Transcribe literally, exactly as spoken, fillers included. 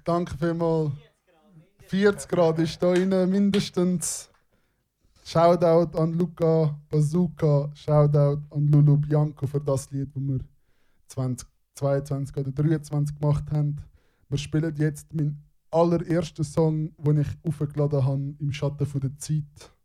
Danke vielmals. vierzig Grad ist da rein, mindestens. Shoutout an Luca Bazooka, Shoutout an Lulu Bianco für das Lied, das wir zwanzig zweiundzwanzig oder dreiundzwanzig gemacht haben. Wir spielen jetzt meinen allerersten Song, den ich aufgeladen habe, im Schatten von der Zeit.